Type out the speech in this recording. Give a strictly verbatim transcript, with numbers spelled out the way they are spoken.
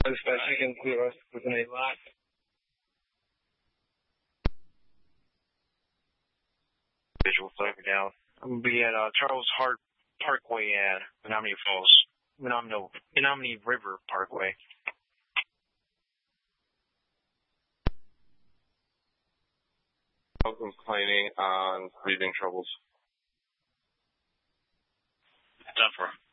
Dispatch, you can clear us with an eight lot. Visual flag me down. I'm gonna be at uh, Charles Hart Parkway at Menominee Falls. Menominee, Menominee River Parkway. I'm complaining on breathing troubles. Done for.